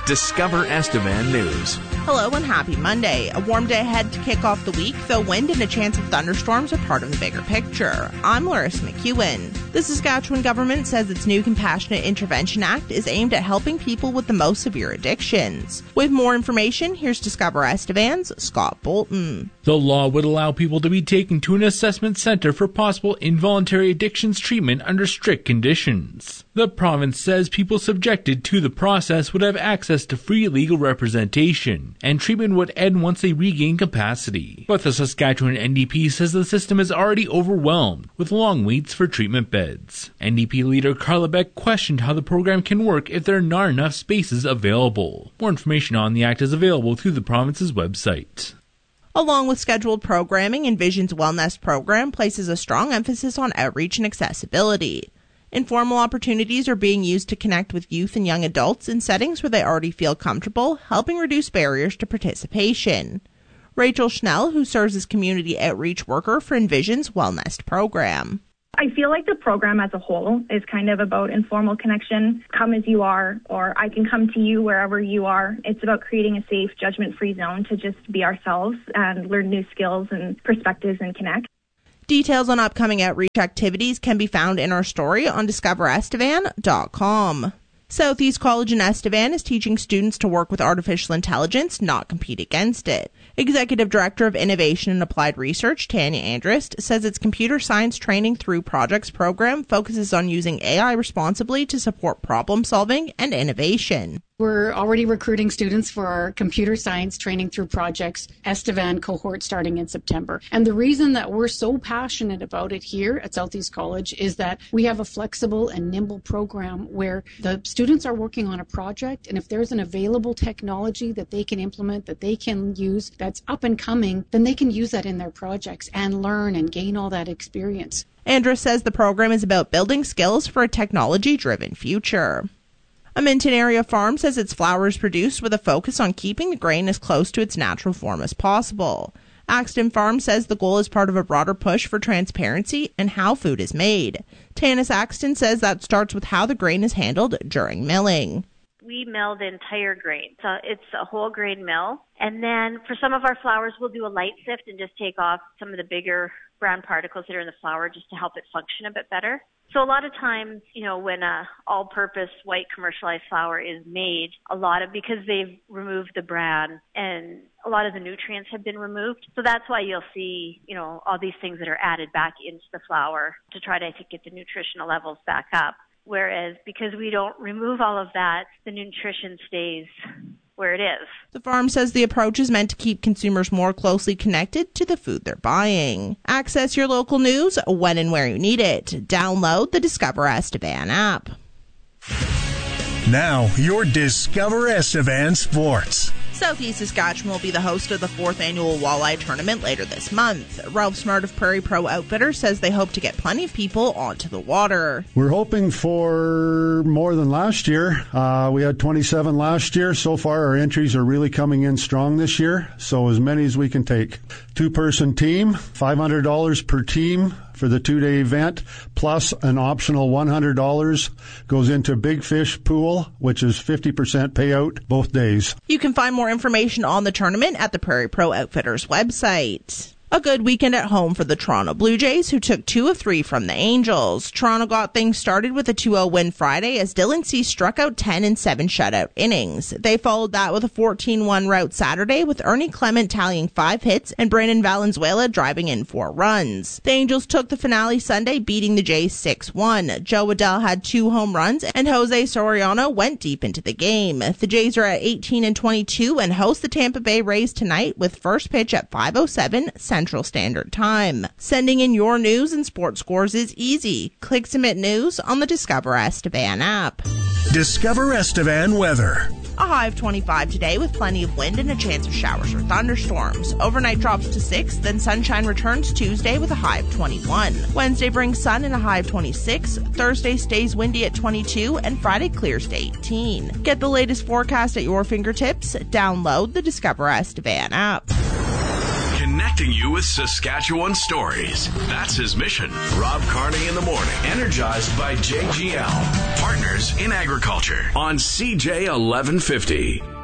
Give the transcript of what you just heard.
Discover Estevan News. Hello and happy Monday. A warm day ahead to kick off the week, though wind and a chance of thunderstorms are part of the bigger picture. I'm Larissa McEwen. The Saskatchewan government says its new Compassionate Intervention Act is aimed at helping people with the most severe addictions. With more information, here's Discover Estevan's Scott Bolton. The law would allow people to be taken to an assessment center for possible involuntary addictions treatment under strict conditions. The province says people subjected to the process would have access to free legal representation, and treatment would end once they regain capacity. But the Saskatchewan NDP says the system is already overwhelmed with long waits for treatment beds. NDP leader Carla Beck questioned how the program can work if there are not enough spaces available. More information on the act is available through the province's website. Along with scheduled programming, Envision's Wellnest program places a strong emphasis on outreach and accessibility. Informal opportunities are being used to connect with youth and young adults in settings where they already feel comfortable, helping reduce barriers to participation. Rachel Schnell, who serves as community outreach worker for Envision's Wellnest program. I feel like the program as a whole is kind of about informal connection. Come as you are, or I can come to you wherever you are. It's about creating a safe, judgment-free zone to just be ourselves and learn new skills and perspectives and connect. Details on upcoming outreach activities can be found in our story on discoverestevan.com. Southeast College in Estevan is teaching students to work with artificial intelligence, not compete against it. Executive Director of Innovation and Applied Research, Tanya Andrist, says its computer science training through projects program focuses on using AI responsibly to support problem solving and innovation. We're already recruiting students for our computer science training through projects Estevan cohort starting in September. And the reason that we're so passionate about it here at Southeast College is that we have a flexible and nimble program where the students are working on a project, and if there's an available technology that they can implement, that they can use, that's up and coming, then they can use that in their projects and learn and gain all that experience. Andrew says the program is about building skills for a technology-driven future. A Minton area farm says its flour is produced with a focus on keeping the grain as close to its natural form as possible. Axton Farm says the goal is part of a broader push for transparency in how food is made. Tanis Axton says that starts with how the grain is handled during milling. We mill the entire grain. So it's a whole grain mill. And then for some of our flours, we'll do a light sift and just take off some of the bigger brown particles that are in the flour just to help it function a bit better. So a lot of times, when a all-purpose white commercialized flour is made, because they've removed the bran and a lot of the nutrients have been removed. So that's why you'll see, all these things that are added back into the flour to try to get the nutritional levels back up. Whereas because we don't remove all of that, the nutrition stays where it is. The farm says the approach is meant to keep consumers more closely connected to the food they're buying. Access your local news when and where you need it. Download the Discover Estevan app. Now, your Discover Estevan Sports. Southeast Saskatchewan will be the host of the 4th annual Walleye Tournament later this month. Ralph Smart of Prairie Pro Outfitters says they hope to get plenty of people onto the water. We're hoping for more than last year. We had 27 last year. So far, our entries are really coming in strong this year, so as many as we can take. 2-person team, $500 per team for the 2-day event, plus an optional $100 goes into Big Fish Pool, which is 50% payout both days. You can find more information on the tournament at the Prairie Pro Outfitters website. A good weekend at home for the Toronto Blue Jays, who took 2 of 3 from the Angels. Toronto got things started with a 2-0 win Friday as Dylan Cease struck out 10 in 7 shutout innings. They followed that with a 14-1 rout Saturday, with Ernie Clement tallying 5 hits and Brandon Valenzuela driving in 4 runs. The Angels took the finale Sunday, beating the Jays 6-1. Joe Waddell had 2 home runs, and Jose Soriano went deep into the game. The Jays are at 18-22 and host the Tampa Bay Rays tonight with first pitch at 5:07 Central Standard Time. Sending in your news and sports scores is easy. Click Submit News on the Discover Estevan app. Discover Estevan weather. A high of 25 today with plenty of wind and a chance of showers or thunderstorms. Overnight drops to 6, then sunshine returns Tuesday with a high of 21. Wednesday brings sun and a high of 26. Thursday stays windy at 22, and Friday clears to 18. Get the latest forecast at your fingertips. Download the Discover Estevan app. Connect connecting you with Saskatchewan stories. That's his mission. Rob Carney in the morning, energized by JGL, partners in agriculture on CJ 1150.